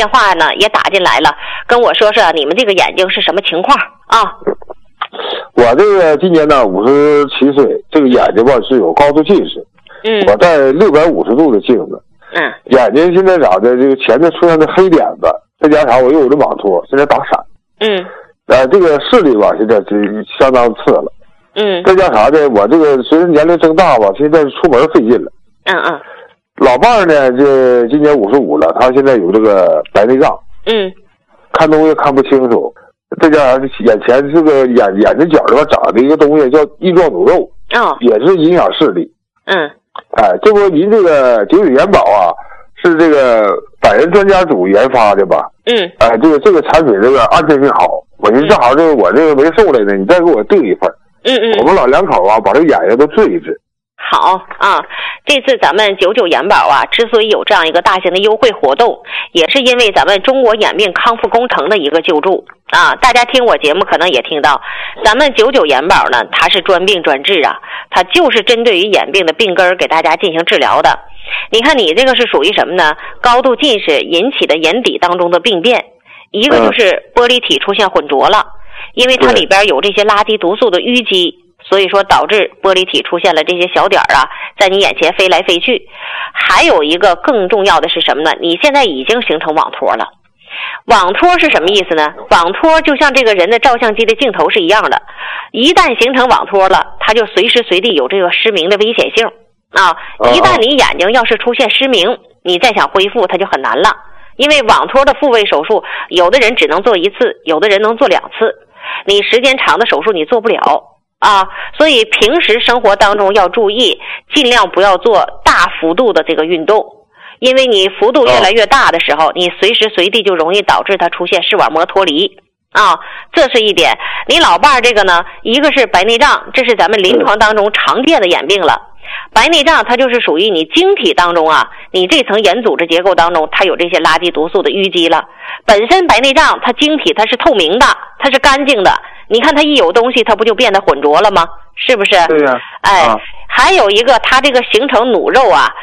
电话呢也打进来了，跟我说说你们这个眼睛是什么情况啊？ 我这个今年呢57岁，这个眼睛吧是有高度近视。我戴650度的镜子。眼睛现在长的这个前面出现的黑点子，再加上我又有的网脱，现在打闪。这个视力吧现在是相当次了。再加上呢，我这个随着年龄增大吧，现在出门费劲了。老伴儿呢，这今年55了，他现在有这个白内障。看东西看不清楚，再加上眼前这个眼睛角这块长的一个东西叫翼状弩肉，也是影响视力。这不您这个99眼宝啊，是这个百人专家组研发的吧？这个产品这个安全性好，我寻思正好这个我这个没售来呢，你再给我订一份。我们老两口啊，把这个眼睛都治一治。 好啊，这次咱们99眼宝啊，之所以有这样一个大型的优惠活动，也是因为咱们中国眼病康复工程的一个救助啊。大家听我节目可能也听到，咱们99眼宝呢，它是专病专治啊，它就是针对于眼病的病根给大家进行治疗的。你看你这个是属于什么呢？高度近视引起的眼底当中的病变，一个就是玻璃体出现混浊了，因为它里边有这些垃圾毒素的淤积，所以说导致玻璃体出现了这些小点啊，在你眼前飞来飞去。还有一个更重要的是什么呢？你现在已经形成网脱了。网脱是什么意思呢？网脱就像这个人的照相机的镜头是一样的，一旦形成网脱了，它就随时随地有这个失明的危险性啊。一旦你眼睛要是出现失明，你再想恢复它就很难了。因为网脱的复位手术，有的人只能做1次，有的人能做2次，你时间长的手术你做不了啊。所以平时生活当中要注意，尽量不要做大幅度的这个运动，因为你幅度越来越大的时候，你随时随地就容易导致它出现视网膜脱离啊。这是一点。你老伴儿这个呢，一个是白内障，这是咱们临床当中常见的眼病了。白内障它就是属于你晶体当中啊，你这层眼组织结构当中它有这些垃圾毒素的淤积了。本身白内障它晶体它是透明的，它是干净的，你看它一有东西它不就变得浑浊了吗？是不是？ 对呀。 还有一个它这个形成弩肉啊，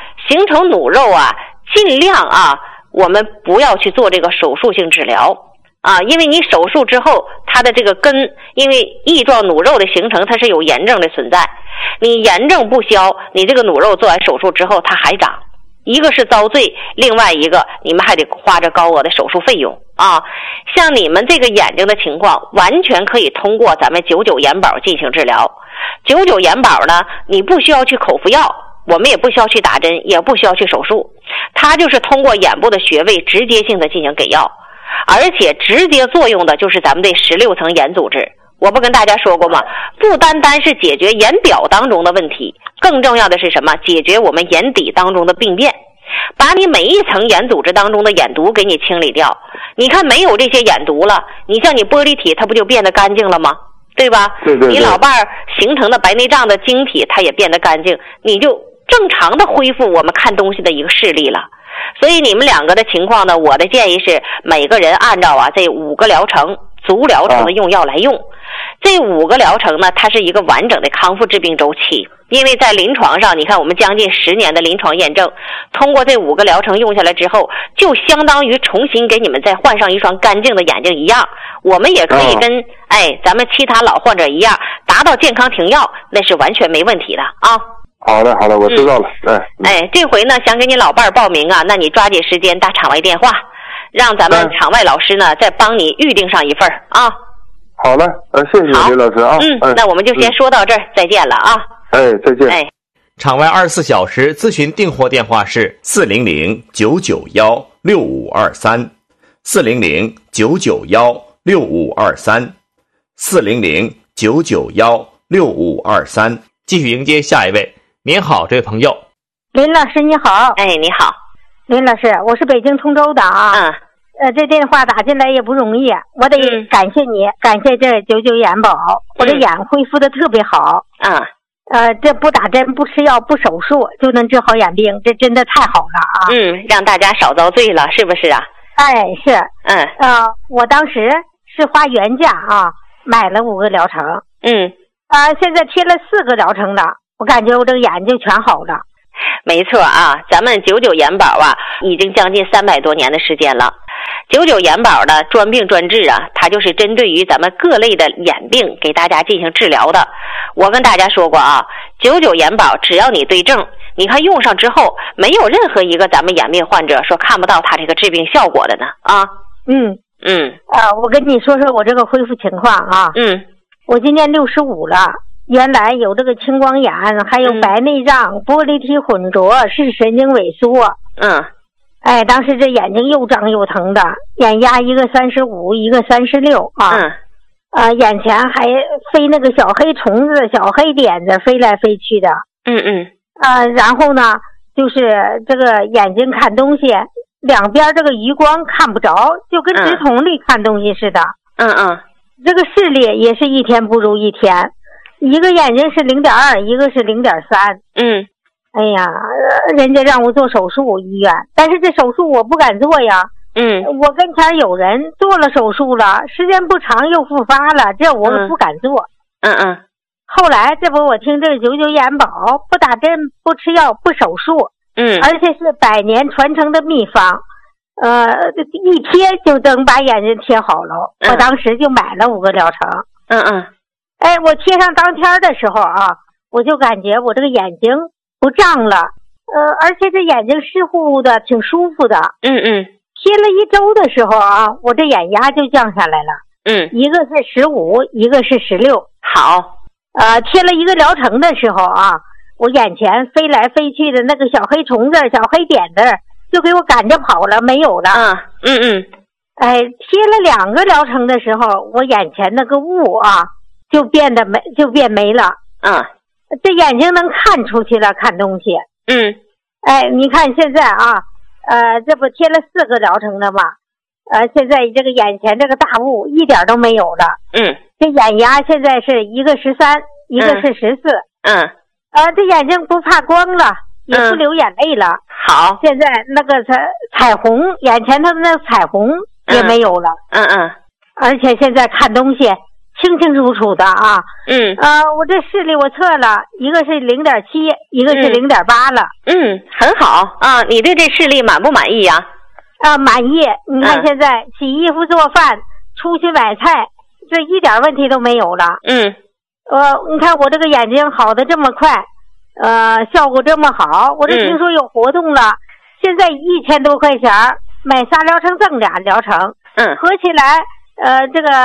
尽量啊我们不要去做这个手术性治疗啊，因为你手术之后它的这个根，因为翼状弩肉的形成它是有炎症的存在，你炎症不消，你这个弩肉做完手术之后它还长，一个是遭罪，另外一个你们还得花着高额的手术费用啊。像你们这个眼睛的情况完全可以通过咱们99眼宝进行治疗。99眼宝呢，你不需要去口服药，我们也不需要去打针，也不需要去手术，它就是通过眼部的穴位直接性的进行给药，而且直接作用的就是咱们这16层眼组织。我不跟大家说过吗？不单单是解决眼表当中的问题，更重要的是什么？解决我们眼底当中的病变，把你每一层眼组织当中的眼毒给你清理掉。你看没有这些眼毒了，你像你玻璃体它不就变得干净了吗？对吧？ 对。 你老伴儿形成的白内障的晶体它也变得干净，你就正常的恢复我们看东西的一个视力了。所以你们两个的情况呢，我的建议是每个人按照这5个疗程足疗程的用药来用。这5个疗程呢，它是一个完整的康复治病周期。因为在临床上，你看我们将近10年的临床验证，通过这5个疗程用下来之后，就相当于重新给你们再换上一双干净的眼睛一样。我们也可以跟咱们其他老患者一样，达到健康停药，那是完全没问题的啊。 好的，我知道了。 这回呢想给你老伴儿报名啊，那你抓紧时间打场外电话，让咱们场外老师呢再帮你预定上一份啊。 好嘞，谢谢李老师啊。 那我们就先说到这儿，再见了啊。 再见。 场外24小时咨询订货电话是400-991-6523 400-991-6523 400-991-6523。继续迎接下一位。您好，这位朋友。 林老师你好。 你好。 林老师，我是北京通州的啊。这电话打进来也不容易，我得感谢你，感谢这99眼宝，我的眼恢复的特别好。这不打针不吃药不手术就能治好眼病，这真的太好了啊。 让大家少遭罪了，是不是啊？ 是。我当时是花原价买了5个疗程。现在贴了4个疗程了，我感觉我这个眼睛全好了。 没错啊，咱们99眼宝已经将近300多年的时间了。 99眼保的专病专治啊，它就是针对于咱们各类的眼病给大家进行治疗的。我跟大家说过啊，99眼保只要你对症，你看用上之后，没有任何一个咱们眼病患者说看不到它这个治病效果的呢啊。 我跟你说说我这个恢复情况啊。我今年65了，原来有这个青光眼，还有白内障、玻璃体混浊、视神经萎缩。当时这眼睛又胀又疼的，眼压一个35，一个36啊。眼前还飞那个小黑虫子、小黑点子飞来飞去的。然后呢，就是这个眼睛看东西，两边这个余光看不着，就跟直筒里看东西似的。这个视力也是一天不如一天，一个眼睛是0.2，一个是0.3。哎呀，人家让我做手术医院，但是这手术我不敢做呀。我跟前有人做了手术了，时间不长又复发了，这我不敢做。后来这不我听这个99眼保，不打针不吃药不手术，而且是100年传承的秘方，一贴就能把眼睛贴好了。我当时就买了5个疗程。我贴上当天的时候啊，我就感觉我这个眼睛不胀了，而且这眼睛湿乎乎的，挺舒服的。贴了1周的时候啊，我这眼压就降下来了。一个是15，一个是16。 好。 贴了1个疗程的时候啊，我眼前飞来飞去的那个小黑虫子、小黑点子就给我赶着跑了，没有了。贴了2个疗程的时候，我眼前那个雾啊就变没了。这眼睛能看出去了，看东西。你看现在啊，这不贴了4个疗程的嘛，现在这个眼前这个大雾一点都没有了。这眼压现在是一个13，一个是14。这眼睛不怕光了，也不流眼泪了。 好， 现在那个彩虹，眼前头那彩虹也没有了。而且现在看东西清清楚楚的啊。我这视力我测了，一个是0.7，一个是0.8了。 很好啊，你对这视力满不满意呀？ 满意。你看现在洗衣服、做饭、出去买菜，这一点问题都没有了。你看我这个眼睛好的这么快，效果这么好，我这听说有活动了，现在1000多块钱买3疗程赠2疗程。合起来这个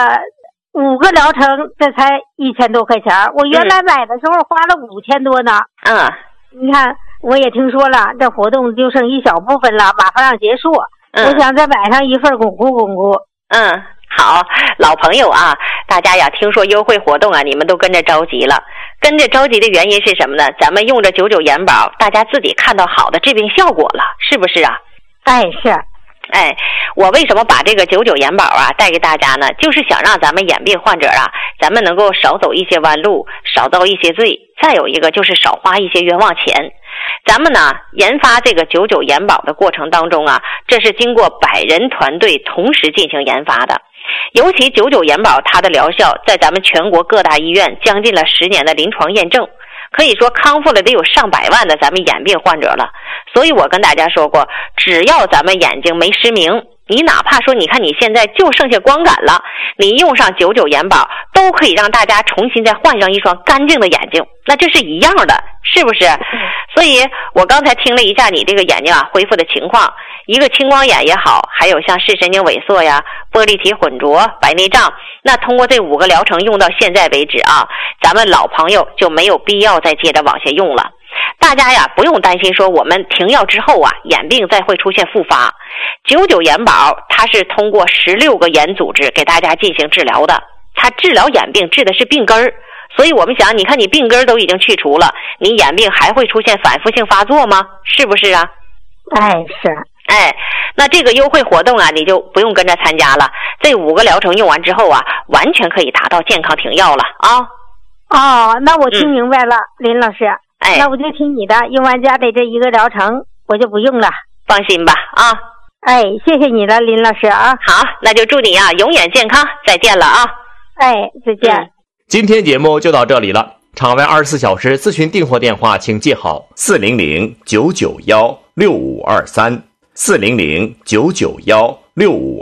5个疗程这才1000多块钱，我原来买的时候花了5000多呢。你看我也听说了，这活动就剩一小部分了，马上要结束。我想再买上一份巩固巩固。 好，老朋友啊，大家呀听说优惠活动啊，你们都跟着着急了。跟着着急的原因是什么呢？咱们用着99眼保，大家自己看到好的治病效果了，是不是啊？ 是。 我为什么把这个99眼保啊带给大家呢？就是想让咱们眼病患者啊，咱们能够少走一些弯路，少遭一些罪，再有一个就是少花一些冤枉钱。咱们呢研发这个99眼保的过程当中啊，这是经过100人团队同时进行研发的。尤其99眼保它的疗效在咱们全国各大医院将近了10年的临床验证，可以说康复了得有上百万的咱们眼病患者了。所以我跟大家说过，只要咱们眼睛没失明，你哪怕说你看你现在就剩下光感了，你用上99眼保都可以让大家重新再换上一双干净的眼睛，那这是一样的，是不是？所以我刚才听了一下你这个眼睛啊恢复的情况，一个青光眼也好，还有像视神经萎缩呀、玻璃体混浊、白内障，那通过这5个疗程用到现在为止啊，咱们老朋友就没有必要再接着往下用了。大家呀不用担心说我们停药之后啊眼病再会出现复发。99眼保它是通过16个眼组织给大家进行治疗的，它治疗眼病治的是病根儿。所以我们想，你看你病根都已经去除了，你眼病还会出现反复性发作吗？是不是啊？ 是。 那这个优惠活动啊，你就不用跟着参加了。这5个疗程用完之后啊，完全可以达到健康停药了啊。 那我听明白了，林老师。那我就听你的，用完家里这1个疗程我就不用了。 放心吧啊。 谢谢你了，林老师啊。 好，那就祝你啊永远健康，再见了啊。 再见。 今天节目就到这里了。场外24小时咨询订货电话请记好：400-991-6523，400-991-6523。